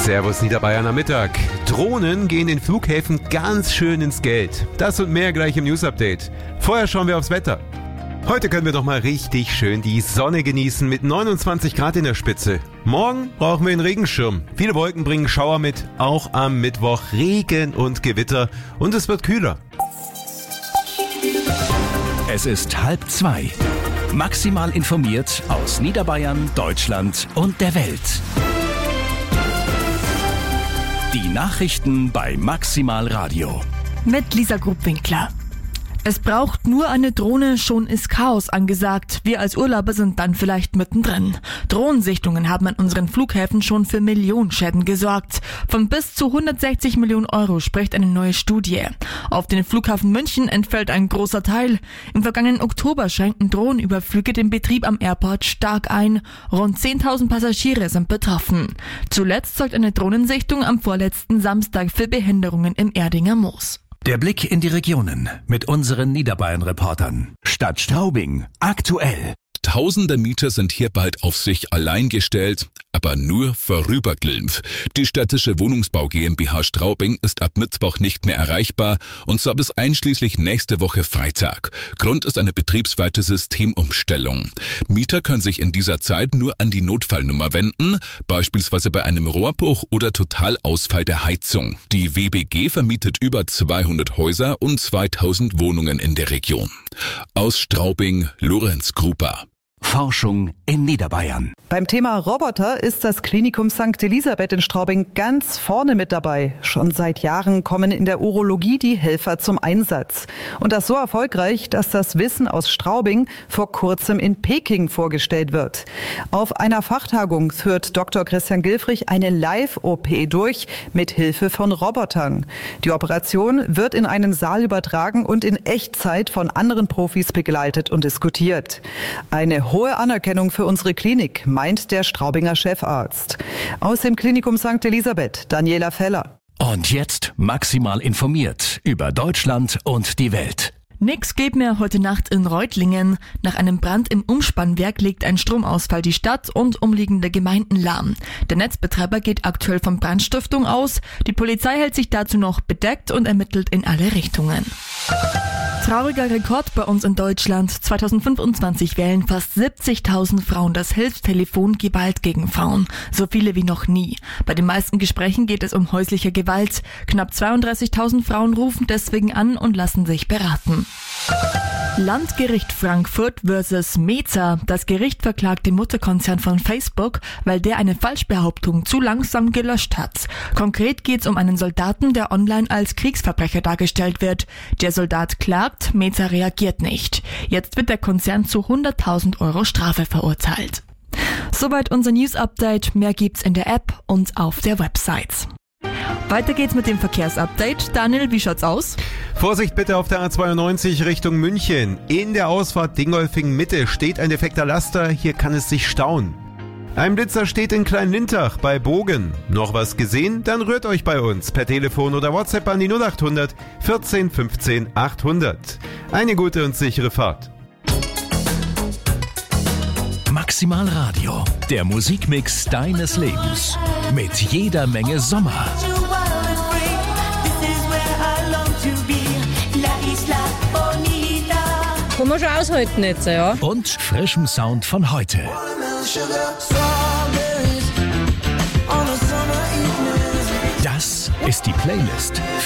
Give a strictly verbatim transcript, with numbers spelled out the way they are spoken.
Servus Niederbayern am Mittag. Drohnen gehen den Flughäfen ganz schön ins Geld. Das und mehr gleich im News-Update. Vorher schauen wir aufs Wetter. Heute können wir doch mal richtig schön die Sonne genießen mit neunundzwanzig Grad in der Spitze. Morgen brauchen wir einen Regenschirm. Viele Wolken bringen Schauer mit, auch am Mittwoch Regen und Gewitter und es wird kühler. Es ist halb zwei. Maximal informiert aus Niederbayern, Deutschland und der Welt. Die Nachrichten bei Maximal Radio. Mit Lisa Grubwinkler. Es braucht nur eine Drohne, schon ist Chaos angesagt. Wir als Urlauber sind dann vielleicht mittendrin. Drohnensichtungen haben an unseren Flughäfen schon für Millionenschäden gesorgt. Von bis zu hundertsechzig Millionen Euro spricht eine neue Studie. Auf den Flughafen München entfällt ein großer Teil. Im vergangenen Oktober schränken Drohnenüberflüge den Betrieb am Airport stark ein. Rund zehntausend Passagiere sind betroffen. Zuletzt sorgt eine Drohnensichtung am vorletzten Samstag für Behinderungen im Erdinger Moos. Der Blick in die Regionen mit unseren Niederbayern-Reportern. Stadt Straubing, aktuell. Tausende Mieter sind hier bald auf sich allein gestellt, aber nur vorübergehend. Die städtische Wohnungsbau GmbH Straubing ist ab Mittwoch nicht mehr erreichbar und zwar bis einschließlich nächste Woche Freitag. Grund ist eine betriebsweite Systemumstellung. Mieter können sich in dieser Zeit nur an die Notfallnummer wenden, beispielsweise bei einem Rohrbruch oder Totalausfall der Heizung. Die W B G vermietet über zweihundert Häuser und zweitausend Wohnungen in der Region. Aus Straubing, Lorenz Gruber. Forschung in Niederbayern. Beim Thema Roboter ist das Klinikum Sankt Elisabeth in Straubing ganz vorne mit dabei. Schon seit Jahren kommen in der Urologie die Helfer zum Einsatz. Und das so erfolgreich, dass das Wissen aus Straubing vor kurzem in Peking vorgestellt wird. Auf einer Fachtagung führt Doktor Christian Gilfrich eine Live-O P durch mit Hilfe von Robotern. Die Operation wird in einen Saal übertragen und in Echtzeit von anderen Profis begleitet und diskutiert. Eine hohe Anerkennung für unsere Klinik, meint der Straubinger Chefarzt. Aus dem Klinikum Sankt Elisabeth, Daniela Feller. Und jetzt maximal informiert über Deutschland und die Welt. Nix geht mehr heute Nacht in Reutlingen. Nach einem Brand im Umspannwerk legt ein Stromausfall die Stadt und umliegende Gemeinden lahm. Der Netzbetreiber geht aktuell von Brandstiftung aus. Die Polizei hält sich dazu noch bedeckt und ermittelt in alle Richtungen. Trauriger Rekord bei uns in Deutschland. zweitausendfünfundzwanzig wählen fast siebzigtausend Frauen das Hilfstelefon Gewalt gegen Frauen. So viele wie noch nie. Bei den meisten Gesprächen geht es um häusliche Gewalt. Knapp zweiunddreißigtausend Frauen rufen deswegen an und lassen sich beraten. Landgericht Frankfurt versus Meta. Das Gericht verklagt den Mutterkonzern von Facebook, weil der eine Falschbehauptung zu langsam gelöscht hat. Konkret geht es um einen Soldaten, der online als Kriegsverbrecher dargestellt wird. Der Soldat klagt, Meta reagiert nicht. Jetzt wird der Konzern zu hunderttausend Euro Strafe verurteilt. Soweit unser News-Update. Mehr gibt's in der App und auf der Website. Weiter geht's mit dem Verkehrsupdate. Daniel, wie schaut's aus? Vorsicht bitte auf der A zweiundneunzig Richtung München. In der Ausfahrt Dingolfing Mitte steht ein defekter Laster. Hier kann es sich stauen. Ein Blitzer steht in Kleinlintach bei Bogen. Noch was gesehen? Dann rührt euch bei uns per Telefon oder WhatsApp an die null achthundert vierzehn fünfzehn achthundert. Eine gute und sichere Fahrt. Maximal Radio, der Musikmix deines Lebens. Mit jeder Menge Sommer. Kann man schon aushalten jetzt, ja. Und frischem Sound von heute. Das ist die Playlist